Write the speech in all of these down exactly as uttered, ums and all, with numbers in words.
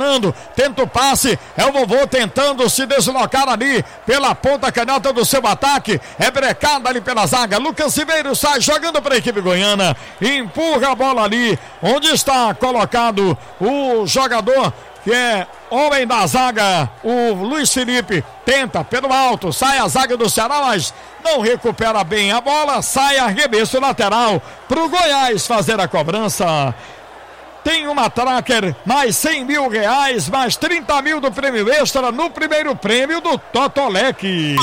pressionando, tenta o passe, é o vovô tentando se deslocar ali pela ponta canhota do seu ataque, é brecada ali pela zaga, Lucas Ribeiro sai jogando para a equipe goiana, empurra a bola ali, onde está colocado o jogador que é homem da zaga, o Luiz Felipe, tenta pelo alto, sai a zaga do Ceará, mas não recupera bem a bola, sai arremesso lateral pro Goiás fazer a cobrança. Tem uma tracker, mais cem mil reais, mais trinta mil do prêmio extra no primeiro prêmio do Totolec.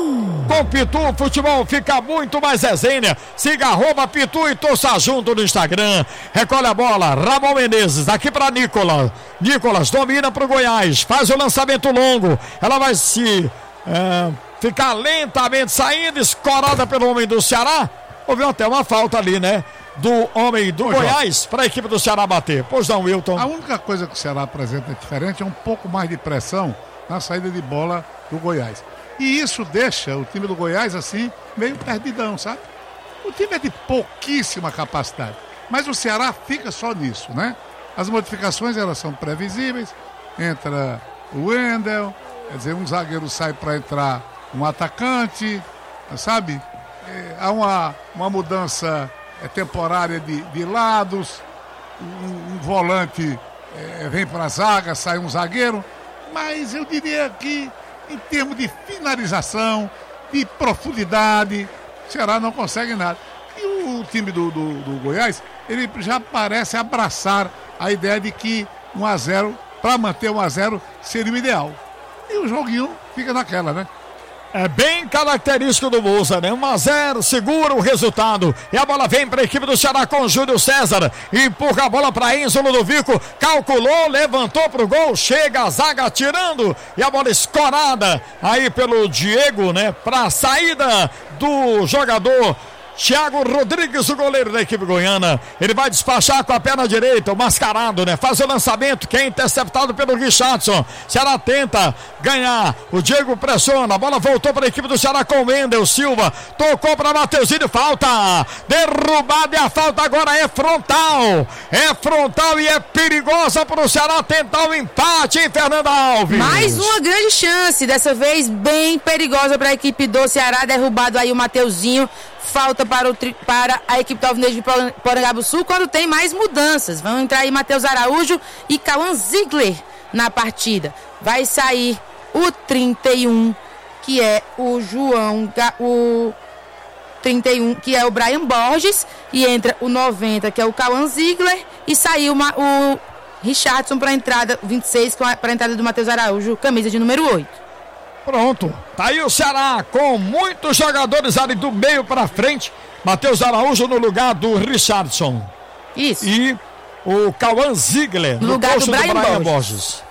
Com Pitu, o futebol fica muito mais resenha. Siga arroba Pitu e torça junto no Instagram. Recolhe a bola, Ramon Menezes, aqui para Nicolas. Nicolas domina pro Goiás, faz o lançamento longo. Ela vai se é, ficar lentamente saindo, escorada pelo homem do Ceará. Houve até uma falta ali, né? Do homem do Ô, Goiás para a equipe do Ceará bater. Pois não, Wilton. A única coisa que o Ceará apresenta diferente é um pouco mais de pressão na saída de bola do Goiás. E isso deixa o time do Goiás assim, meio perdidão, sabe? O time é de pouquíssima capacidade. Mas o Ceará fica só nisso, né? As modificações, elas são previsíveis. Entra o Wendel, quer dizer, um zagueiro sai para entrar um atacante, sabe? É, há uma, uma mudança é, temporária de, de lados, um, um volante é, vem para a zaga, sai um zagueiro, mas eu diria que em termos de finalização, de profundidade, o Ceará não consegue nada. E o time do, do, do Goiás, ele já parece abraçar a ideia de que um a zero, para manter um a zero, seria o ideal. E o joguinho fica naquela, né? É bem característico do Bolsa, né? um a zero, segura o resultado. E a bola vem para a equipe do Ceará com o Júlio César. Empurra a bola para Enzo Ludovico. Calculou, levantou para o gol. Chega a zaga tirando. E a bola escorada aí pelo Diego, né? Para a saída do jogador Thiago Rodrigues, o goleiro da equipe goiana. Ele vai despachar com a perna direita, o mascarado, né? Faz o lançamento, que é interceptado pelo Richardson. Ceará tenta ganhar, o Diego pressiona, a bola voltou para a equipe do Ceará com o Wendel Silva. Tocou para Mateuzinho, falta. Derrubada e a falta agora é frontal. É frontal e é perigosa para o Ceará tentar o empate, hein, Fernanda Alves? Mais uma grande chance, dessa vez bem perigosa para a equipe do Ceará. Derrubado aí o Mateuzinho. Falta para, o, para a equipe do Alvinegro de Porangabuçu, quando tem mais mudanças. Vão entrar aí Matheus Araújo e Cauã Ziegler na partida. Vai sair o trinta e um, que é o João, o trinta e um, que é o Brian Borges, e entra o noventa, que é o Cauã Ziegler, e saiu uma, o Richardson para a entrada, vinte e seis, para a entrada do Matheus Araújo, camisa de número oito. Pronto, tá aí o Ceará com muitos jogadores ali do meio para frente. Matheus Araújo no lugar do Richardson. Isso. E o Cauã Ziegler no, no lugar do Brian, do Brian Borges. Borges.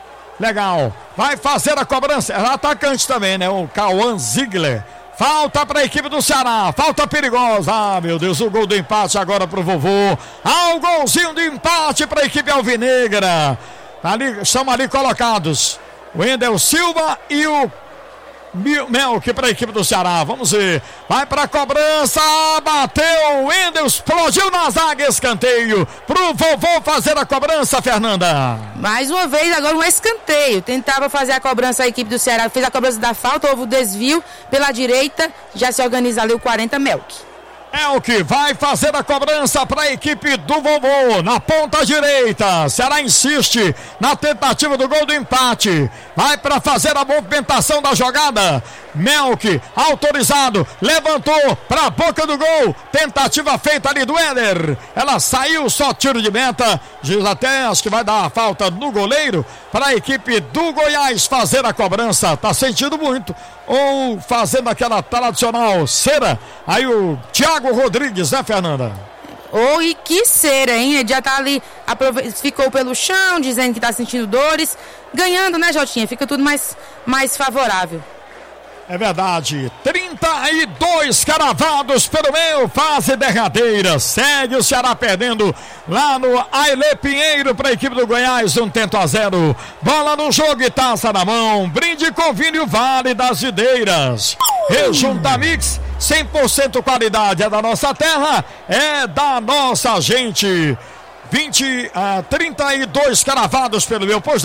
Legal, vai fazer a cobrança. É atacante também, né? O Cauã Ziegler. Falta para a equipe do Ceará, falta perigosa. Ah, meu Deus, o gol do empate agora pro vovô. Ah, o golzinho de empate para a equipe alvinegra. Ali, estão ali colocados Wendel Silva e o Melk para a equipe do Ceará. Vamos ver. Vai para a cobrança. Bateu. O Wendel explodiu na zaga. Escanteio pro vovô fazer a cobrança, Fernanda. Mais uma vez, agora um escanteio. Tentava fazer a cobrança a equipe do Ceará. Fez a cobrança da falta. Houve o desvio pela direita. Já se organiza ali o quarenta, Melk. É o que vai fazer a cobrança para a equipe do vovô na ponta direita. Ceará insiste na tentativa do gol do empate. Vai para fazer a movimentação da jogada. Melk, autorizado, levantou para a boca do gol. Tentativa feita ali do Éder. Ela saiu, só tiro de meta. Diz até, acho que vai dar a falta no goleiro para a equipe do Goiás fazer a cobrança. Tá sentindo muito. Ou fazendo aquela tradicional cera. Aí o Thiago Rodrigues, né, Fernanda? Ou e que cera, hein? Ele já tá ali, ficou pelo chão, dizendo que tá sentindo dores. Ganhando, né, Jotinha? Fica tudo mais, mais favorável. É verdade, trinta e dois cravados pelo meio, fase derradeira. Segue o Ceará perdendo lá no Ailê Pinheiro para a equipe do Goiás, um tento a zero. Bola no jogo e taça na mão. Brinde com vinho Vale das Videiras. Rejunta Mix, cem por cento qualidade, é da nossa terra, é da nossa gente. vinte a trinta e dois cravados pelo meu. Pois